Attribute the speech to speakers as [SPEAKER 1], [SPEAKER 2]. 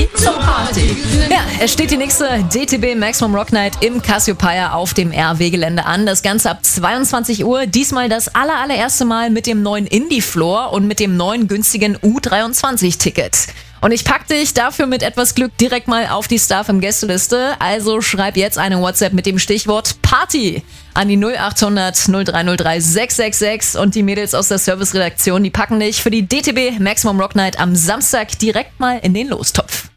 [SPEAKER 1] Party zum Party. Ja, es steht die nächste DTB Maximum Rock Night im Cassiopeia auf dem RW-Gelände an. Das Ganze ab 22 Uhr. Diesmal das allererste Mal mit dem neuen Indie-Floor und mit dem neuen günstigen U23-Ticket. Und ich pack dich dafür mit etwas Glück direkt mal auf die Star FM-Gästeliste. Also schreib jetzt eine WhatsApp mit dem Stichwort Party an die 0800 0303 666 und die Mädels aus der Serviceredaktion, die packen dich für die DTB Maximum Rock Night am Samstag direkt mal in den Lostopf.